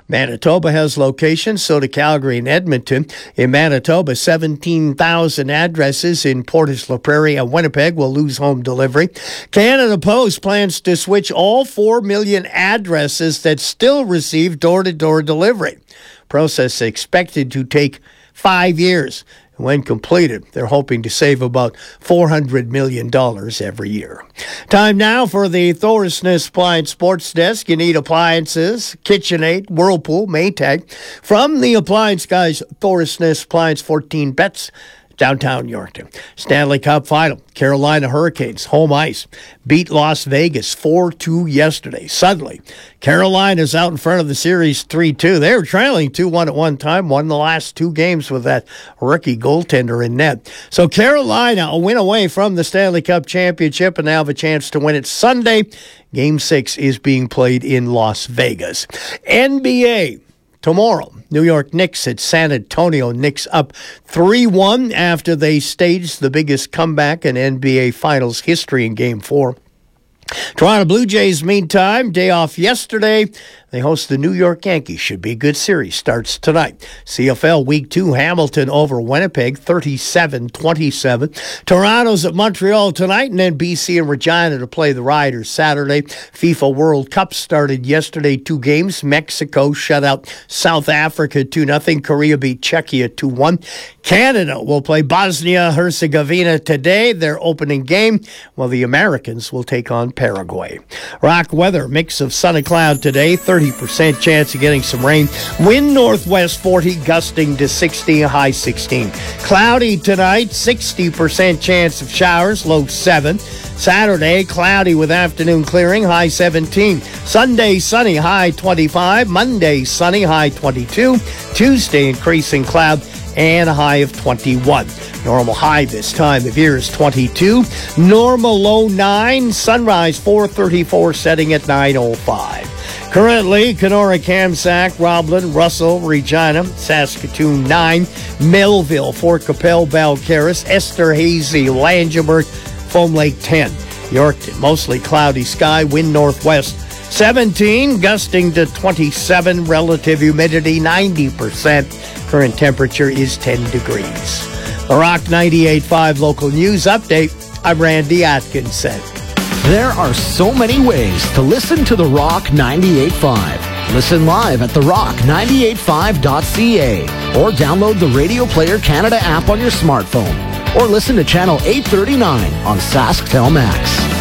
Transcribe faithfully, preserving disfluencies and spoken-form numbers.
Manitoba has locations, so do Calgary and Edmonton. In Manitoba, seventeen thousand addresses. In Portage La Prairie and Winnipeg will lose home delivery. Canada Post plans to switch all four million addresses that still receive door-to-door delivery. Process expected to take five years. When completed, they're hoping to save about four hundred million dollars every year. Time now for the Thorsness Appliance Sports Desk. You need appliances, KitchenAid, Whirlpool, Maytag. From the Appliance Guys, Thorsness Appliance, fourteen bets. Downtown Yorkton. Stanley Cup Final. Carolina Hurricanes, home ice, beat Las Vegas four two yesterday. Suddenly, Carolina's out in front of the series three two. They were trailing two one at one time, won the last two games with that rookie goaltender in net. So Carolina, a win away from the Stanley Cup Championship, and now have a chance to win it Sunday. Game six is being played in Las Vegas. N B A. Tomorrow, New York Knicks at San Antonio. Knicks up three one after they staged the biggest comeback in N B A Finals history in Game four. Toronto Blue Jays, meantime, day off yesterday. They host the New York Yankees. Should be a good series. Starts tonight. C F L Week two, Hamilton over Winnipeg, thirty-seven twenty-seven. Toronto's at Montreal tonight, and then B C and Regina to play the Riders Saturday. FIFA World Cup started yesterday. Two games. Mexico shut out South Africa two nothing. Korea beat Czechia two one. Canada will play Bosnia-Herzegovina today, their opening game, while the Americans will take on Paraguay. Rock weather, mix of sun and cloud today, thirty percent chance of getting some rain. Wind northwest forty, gusting to sixty, high sixteen. Cloudy tonight, sixty percent chance of showers, low seven. Saturday, cloudy with afternoon clearing, high seventeen. Sunday, sunny, high twenty-five. Monday, sunny, high twenty-two. Tuesday, increasing cloud and a high of twenty-one. Normal high this time of year is twenty-two. Normal low nine. Sunrise four thirty-four, setting at nine oh five. Currently, Kenora, Kamsack, Roblin, Russell, Regina, Saskatoon nine. Melville, Fort Capel, Balcarres, Esterhazy, Langenburg, Foam Lake ten. Yorkton, mostly cloudy sky, wind northwest seventeen, gusting to twenty-seven, relative humidity ninety percent. Current temperature is ten degrees. The Rock ninety-eight point five local news update. I'm Randy Atkinson. There are so many ways to listen to The Rock ninety-eight point five. Listen live at the rock ninety-eight five dot c a or download the Radio Player Canada app on your smartphone, or listen to Channel eight thirty-nine on SaskTel Max.